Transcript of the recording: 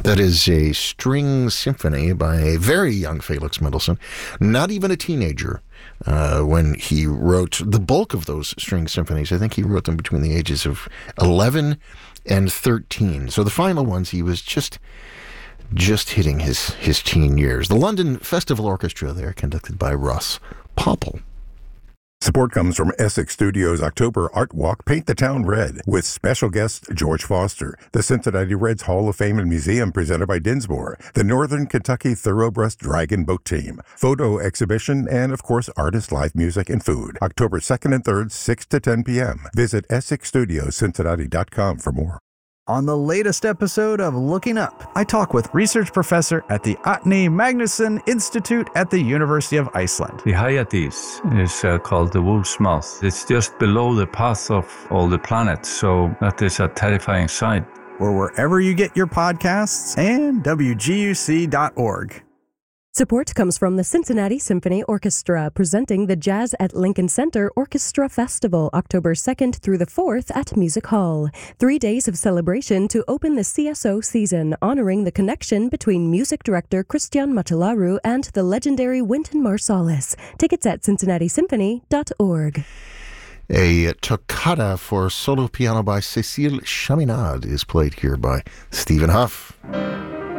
That is a string symphony by a very young Felix Mendelssohn, not even a teenager when he wrote the bulk of those string symphonies. I think he wrote them between the ages of 11 and 13. So the final ones, he was just hitting his teen years. The London Festival Orchestra there, conducted by Ross Popple. Support comes from Essex Studios' October Art Walk, Paint the Town Red, with special guest George Foster, the Cincinnati Reds Hall of Fame and Museum presented by Dinsmore, the Northern Kentucky Thoroughbred Dragon Boat Team, photo exhibition, and, of course, artist live music and food. October 2nd and 3rd, 6 to 10 p.m. Visit EssexStudiosCincinnati.com for more. On the latest episode of Looking Up, I talk with research professor at the Árni Magnússon Institute at the University of Iceland. The Hyades is called the wolf's mouth. It's just below the path of all the planets, so that is a terrifying sight. Or wherever you get your podcasts and WGUC.org. Support comes from the Cincinnati Symphony Orchestra, presenting the Jazz at Lincoln Center Orchestra Festival, October 2nd through the 4th at Music Hall. 3 days of celebration to open the CSO season, honoring the connection between music director Christian Machelaru and the legendary Wynton Marsalis. Tickets at cincinnati-symphony.org. A toccata for solo piano by Cécile Chaminade is played here by Stephen Huff.